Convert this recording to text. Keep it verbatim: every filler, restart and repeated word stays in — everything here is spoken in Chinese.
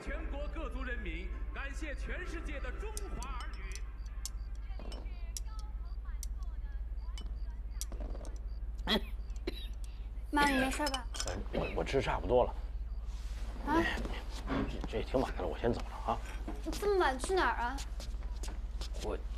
全国各族人民，感谢全世界的中华儿女。 妈，你没事吧？ 我我吃差不多了。 啊？ 这这挺晚的了，我先走了啊。 你这么晚去哪儿啊？ 我